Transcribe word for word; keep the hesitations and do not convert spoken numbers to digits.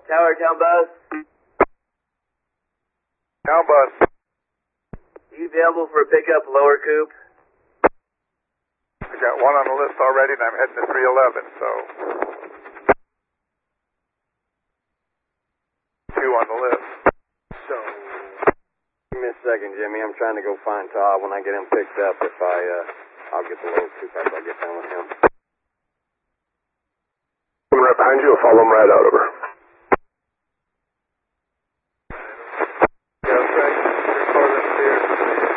Tower, town bus. Town bus. Are you available for a pickup, lower coupe? I got one on the list already, and I'm heading to three eleven, so... Two on the list. So... Give me a second, Jimmy. I'm trying to go find Todd. When I get him picked up, if I, uh... I'll get the lower coupe after I get down with him. I'm right behind you. I'll follow him right out, over.